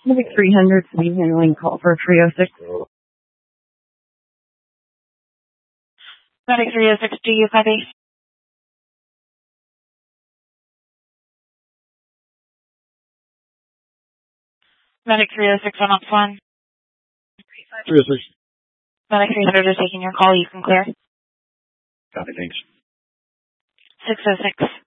Medic 300, speed handling call for 306. Medic 306, do you copy? Medic 306 on ops 1. 306. Medic 300 is taking your call. You can clear. Copy, thanks. 606.